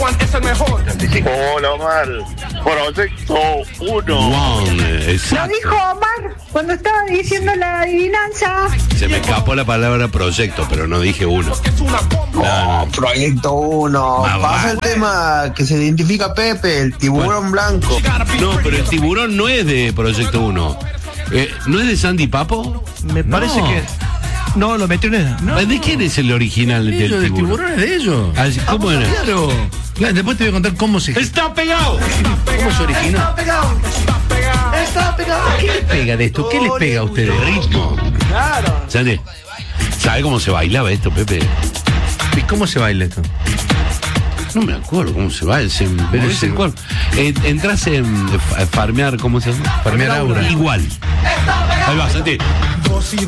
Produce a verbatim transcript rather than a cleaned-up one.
Juan es el mejor. Hola, Omar. Proyecto uno. One, Lo exacto. dijo Omar cuando estaba diciendo la adivinanza. Se me escapó la palabra proyecto, pero no dije uno. Oh, proyecto uno. Más Pasa el vale. tema que se identifica Pepe, el tiburón blanco. No, pero el tiburón no es de Proyecto uno. Eh, ¿No es de Sandy Papo? Me parece No. que. No, lo metió en esa. No, ¿De quién es el original del Ellos, del tiburón? tiburón es de ellos. Ah, ¿cómo era? Claro. Claro, después te voy a contar cómo se, ¡Está pegado! cómo se originó. ¿Qué les pega de esto? ¿Qué les pega a ustedes? Ritmo. Claro. ¿Sabe? ¿Sabe cómo se bailaba esto, Pepe? ¿Y cómo se baila esto? No me acuerdo cómo se baila. Se, Pero ese ese- cual. Eh, entras en eh, farmear, ¿cómo se llama? Farmear aura. Igual. Ahí va, Santi.